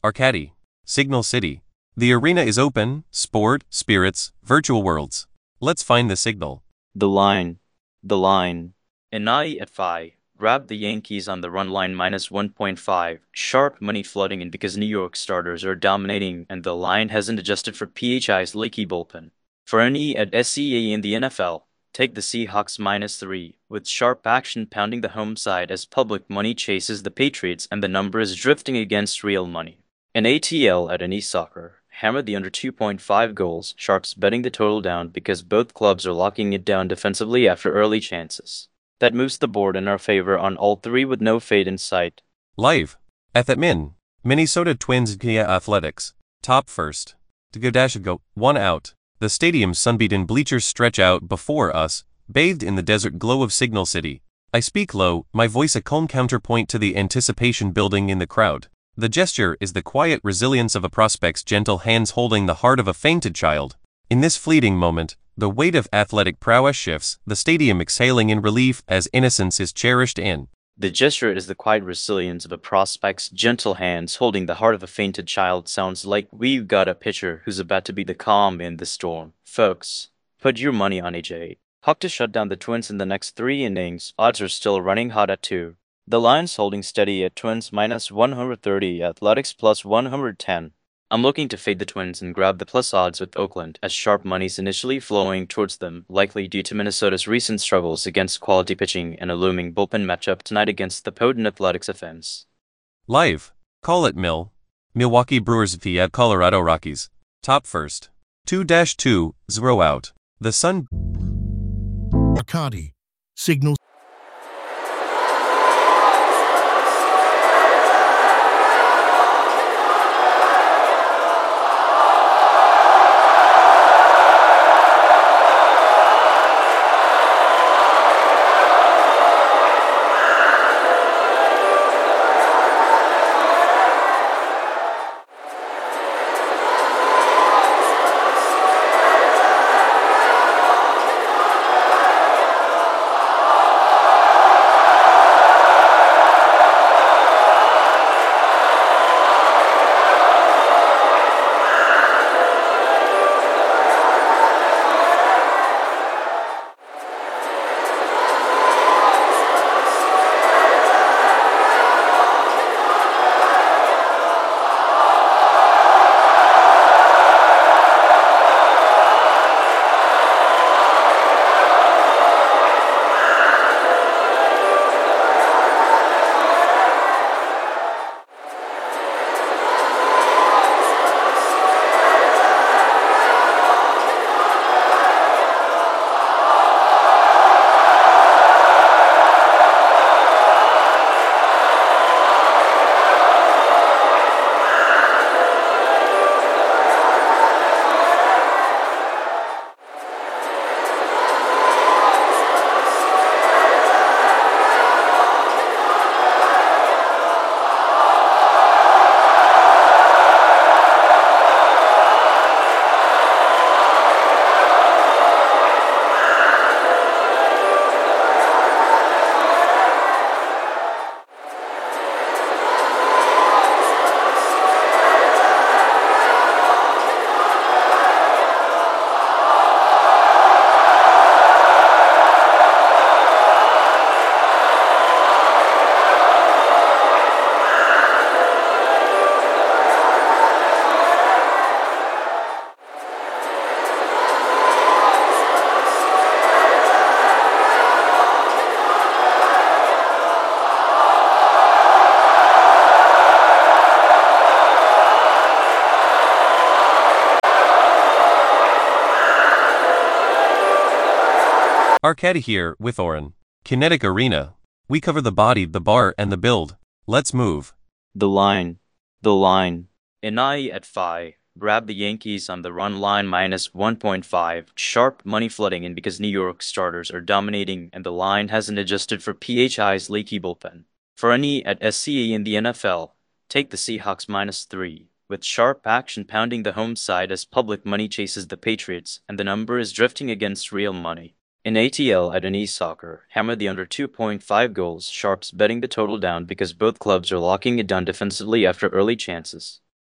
Arcady. Signal City. The arena is open, sport, spirits, virtual worlds. Let's find the signal. The line. The line. Enai at 5. Grab the Yankees on the run line -1.5. Sharp money flooding in because New York starters are dominating and the line hasn't adjusted for PHI's leaky bullpen. For any at SCA in the NFL, take the Seahawks -3, with sharp action pounding the home side as public money chases the Patriots and the number is drifting against real money. In ATL at any soccer, hammer the under 2.5 goals, sharps betting the total down because both clubs are locking it down defensively after early chances. That moves the board in our favor on all three with no fade in sight. Live. Athetmin. Minnesota Twins via Athletics. Top first. To go 1 out. The stadium's sunbeaten bleachers stretch out before us, bathed in the desert glow of Signal City. I speak low, my voice a calm counterpoint to the anticipation building in the crowd. The gesture is the quiet resilience of a prospect's gentle hands holding the heart of a fainted child. In this fleeting moment, the weight of athletic prowess shifts, the stadium exhaling in relief as innocence is cherished in. The gesture is the quiet resilience of a prospect's gentle hands holding the heart of a fainted child. Sounds like we've got a pitcher who's about to be the calm in the storm. Folks, put your money on AJ Hawk to shut down the Twins in the next 3 innings. Odds are still running hot at 2. The line's holding steady at Twins -130, Athletics +110. I'm looking to fade the Twins and grab the plus odds with Oakland as sharp money's initially flowing towards them, likely due to Minnesota's recent struggles against quality pitching and a looming bullpen matchup tonight against the potent Athletics offense. Live. Call it Mill. Milwaukee Brewers via Colorado Rockies. Top first. 2-2, 0 out. The Sun. Arcady. Signal. Arcady here with Oren. Kinetic Arena. We cover the body, the bar, and the build. Let's move. The line. The line. Enai at 5. Grab the Yankees on the run line -1.5. Sharp money flooding in because New York starters are dominating and the line hasn't adjusted for PHI's leaky bullpen. For any at SCA in the NFL, take the Seahawks -3, with sharp action pounding the home side as public money chases the Patriots and the number is drifting against real money. In ATL at any soccer, hammer the under 2.5 goals, sharps betting the total down because both clubs are locking it down defensively after early chances.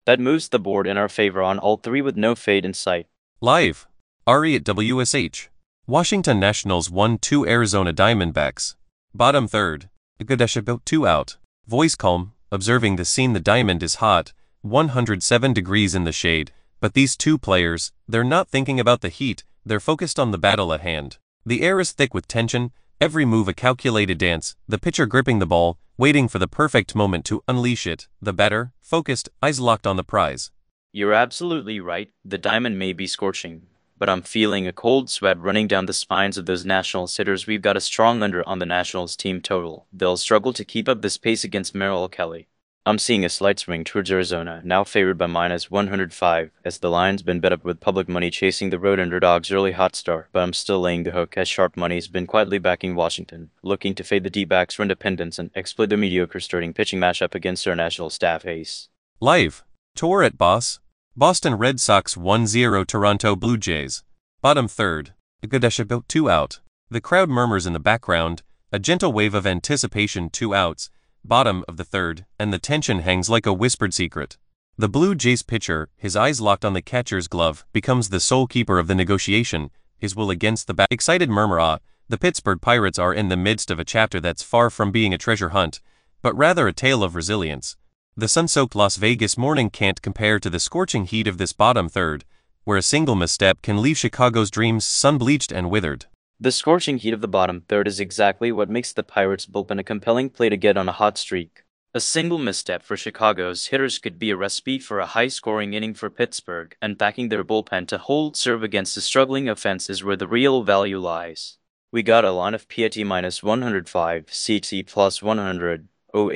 That moves the board in our favor on all three with no fade in sight. Live. Ari at WSH. Washington Nationals 1-2 Arizona Diamondbacks. Bottom third. Gadesh about 2 out. Voice calm, observing the scene. The diamond is hot, 107 degrees in the shade, but these two players, they're not thinking about the heat, they're focused on the battle at hand. The air is thick with tension, every move a calculated dance, the pitcher gripping the ball, waiting for the perfect moment to unleash it, the batter, focused, eyes locked on the prize. You're absolutely right, the diamond may be scorching, but I'm feeling a cold sweat running down the spines of those Nationals hitters. We've got a strong under on the Nationals team total. They'll struggle to keep up this pace against Merrill Kelly. I'm seeing a slight swing towards Arizona, now favored by -105, as the line's been bet up with public money chasing the road underdog's early hot start, but I'm still laying the hook as sharp money's been quietly backing Washington, looking to fade the D-backs for independence and exploit the mediocre starting pitching matchup against our national staff ace. Live. Tour at Boss. Boston Red Sox 1-0 Toronto Blue Jays. Bottom third. Gadesh about 2 out. The crowd murmurs in the background, a gentle wave of anticipation. 2 outs. Bottom of the third, and the tension hangs like a whispered secret. The Blue Jays pitcher, his eyes locked on the catcher's glove, becomes the sole keeper of the negotiation, his will against the bat. Excited murmur. The Pittsburgh Pirates are in the midst of a chapter that's far from being a treasure hunt, but rather a tale of resilience. The sun-soaked Las Vegas morning can't compare to the scorching heat of this bottom third, where a single misstep can leave Chicago's dreams sun-bleached and withered. The scorching heat of the bottom third is exactly what makes the Pirates' bullpen a compelling play to get on a hot streak. A single misstep for Chicago's hitters could be a recipe for a high-scoring inning for Pittsburgh, and backing their bullpen to hold serve against a struggling offense is where the real value lies. We got a line of PAT -105, CT +100, O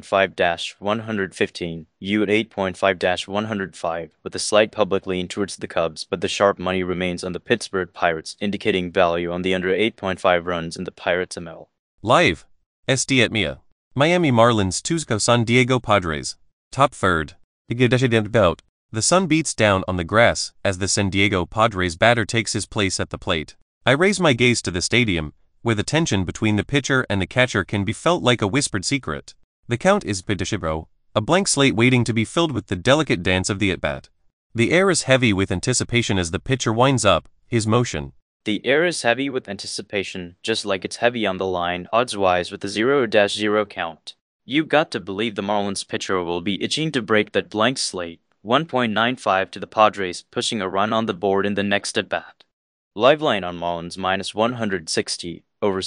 8.5-115, U at 8.5-105, with a slight public lean towards the Cubs, but the sharp money remains on the Pittsburgh Pirates, indicating value on the under 8.5 runs in the Pirates ML. Live. SD at Mia. Miami Marlins 2 San Diego Padres. Top third. About. The sun beats down on the grass as the San Diego Padres batter takes his place at the plate. I raise my gaze to the stadium, where the tension between the pitcher and the catcher can be felt like a whispered secret. The count is Pitishibro, a blank slate waiting to be filled with the delicate dance of the at-bat. The air is heavy with anticipation as the pitcher winds up, his motion. The air is heavy with anticipation, just like it's heavy on the line, odds-wise with the 0-0 count. You've got to believe the Marlins pitcher will be itching to break that blank slate, 1.95 to the Padres, pushing a run on the board in the next at-bat. Live line on Marlins -160, over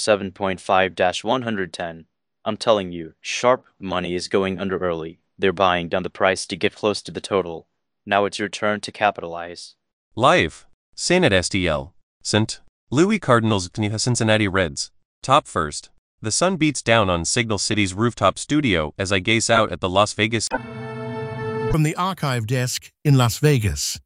7.5-110. I'm telling you, sharp money is going under early. They're buying down the price to get close to the total. Now it's your turn to capitalize. Live. San at STL. St. Louis Cardinals Cincinnati Reds. Top first. The sun beats down on Signal City's rooftop studio as I gaze out at the Las Vegas. From the archive desk in Las Vegas.